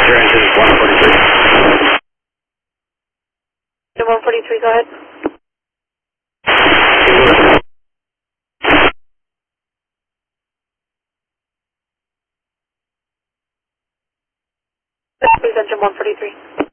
Your engine is 143. Engine 143, go ahead. Please, engine 143.